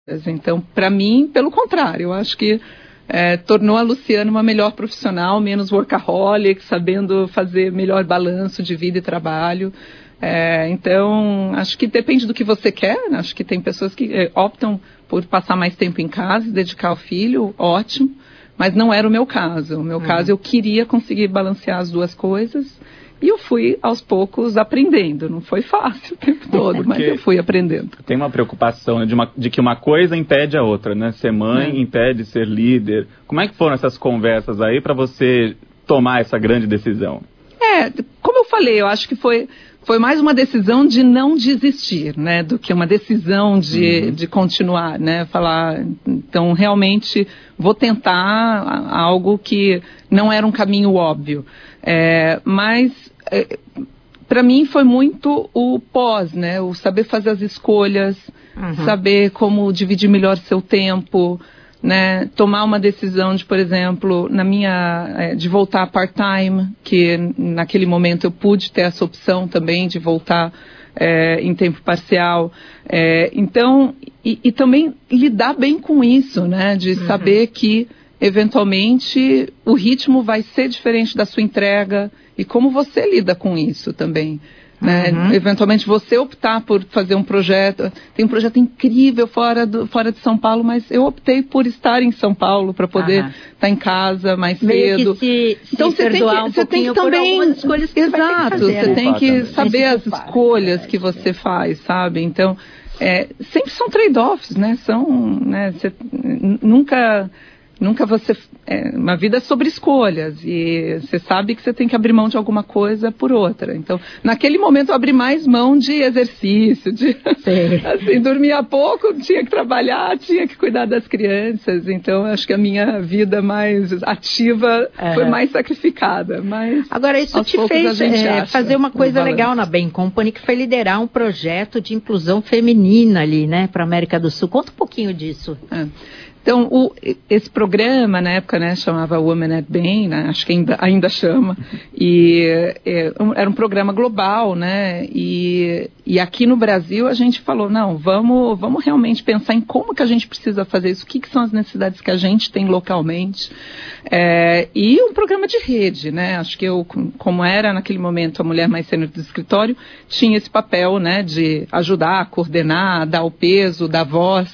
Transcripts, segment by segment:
Então, para mim, pelo contrário, eu acho que tornou a Luciana uma melhor profissional, menos workaholic, sabendo fazer melhor balanço de vida e trabalho. Então, acho que depende do que você quer, né? Acho que tem pessoas que optam por passar mais tempo em casa e dedicar ao filho, ótimo, mas não era o meu caso. O meu caso, eu queria conseguir balancear as duas coisas e eu fui, aos poucos, aprendendo. Não foi fácil o tempo todo, mas eu fui aprendendo. Tem uma preocupação, né, de que uma coisa impede a outra, né? Ser mãe impede ser líder. Como é que foram essas conversas aí para você tomar essa grande decisão? Como eu falei, eu acho que foi mais uma decisão de não desistir, né, do que uma decisão de continuar, né, falar, então realmente vou tentar algo que não era um caminho óbvio, mas para mim foi muito o pós, né, o saber fazer as escolhas, saber como dividir melhor seu tempo, né, tomar uma decisão de, por exemplo, de voltar part-time, que naquele momento eu pude ter essa opção também de voltar em tempo parcial. Então, e também lidar bem com isso, né, de saber que, eventualmente, o ritmo vai ser diferente da sua entrega e como você lida com isso também. Né? Eventualmente você optar por fazer um projeto, tem um projeto incrível fora de São Paulo, mas eu optei por estar em São Paulo para poder estar em casa mais cedo. Então você tem que também escolhas que exato, você tem que saber as escolhas que você faz, sabe? Então sempre são trade-offs, né? Você nunca você... uma vida sobre escolhas e você sabe que você tem que abrir mão de alguma coisa por outra. Então, naquele momento eu abri mais mão de exercício, assim, dormia pouco, tinha que trabalhar, tinha que cuidar das crianças. Então, acho que a minha vida mais ativa foi mais sacrificada. Mas, agora, isso te fez fazer uma coisa legal na Bain Company, que foi liderar um projeto de inclusão feminina ali, né, para a América do Sul. Conta um pouquinho disso. Então, esse programa, na época, né, chamava Women at Bain, né, acho que ainda chama, e era um programa global, né, e aqui no Brasil a gente falou, não, vamos realmente pensar em como que a gente precisa fazer isso, o que são as necessidades que a gente tem localmente, e um programa de rede, né, acho que eu, como era naquele momento a mulher mais sênior do escritório, tinha esse papel, né, de ajudar, coordenar, dar o peso, dar voz,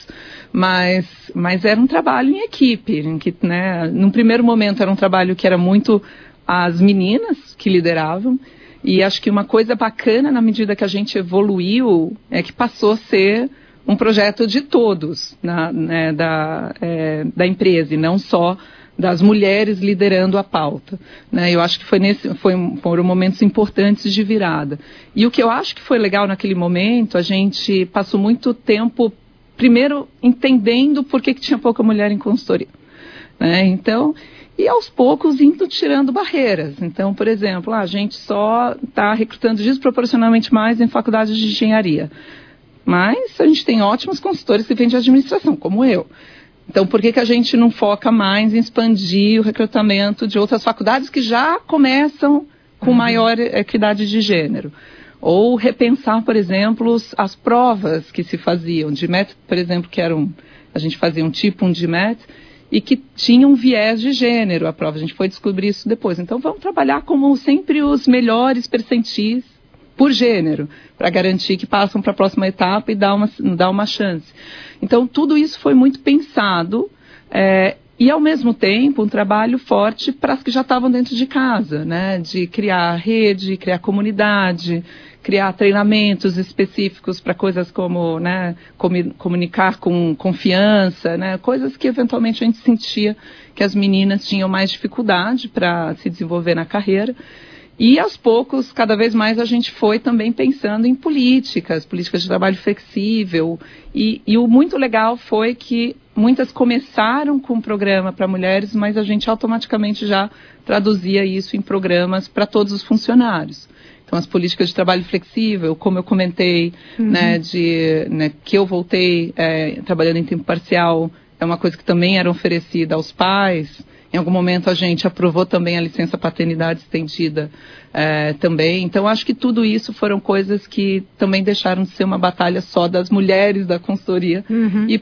mas era um trabalho em equipe, em que, né, num primeiro momento era um trabalho que era muito as meninas que lideravam, e acho que uma coisa bacana na medida que a gente evoluiu é que passou a ser um projeto de todos né, da empresa, e não só das mulheres liderando a pauta. Né? Eu acho que foram momentos importantes de virada. E o que eu acho que foi legal naquele momento, a gente passou muito tempo primeiro entendendo por que tinha pouca mulher em consultoria, né? Então, e aos poucos indo tirando barreiras. Então, por exemplo, a gente só está recrutando desproporcionalmente mais em faculdades de engenharia, mas a gente tem ótimos consultores que vêm de administração, como eu. Então, por que a gente não foca mais em expandir o recrutamento de outras faculdades que já começam com maior equidade de gênero? Ou repensar, por exemplo, as provas que se faziam. GMAT, por exemplo, a gente fazia um GMAT e que tinha um viés de gênero a prova. A gente foi descobrir isso depois. Então, vamos trabalhar como sempre os melhores percentis por gênero, para garantir que passam para a próxima etapa e dar uma chance. Então, tudo isso foi muito pensado e, ao mesmo tempo, um trabalho forte para as que já estavam dentro de casa, né? De criar rede, criar comunidade, criar treinamentos específicos para coisas como, né, comunicar com confiança, né? Coisas que, eventualmente, a gente sentia que as meninas tinham mais dificuldade para se desenvolver na carreira. E, aos poucos, cada vez mais a gente foi também pensando em políticas de trabalho flexível. E o muito legal foi que muitas começaram com um programa para mulheres, mas a gente automaticamente já traduzia isso em programas para todos os funcionários. Então, as políticas de trabalho flexível, como eu comentei, né, que eu voltei trabalhando em tempo parcial, é uma coisa que também era oferecida aos pais. Em algum momento a gente aprovou também a licença paternidade estendida também. Então, acho que tudo isso foram coisas que também deixaram de ser uma batalha só das mulheres da consultoria e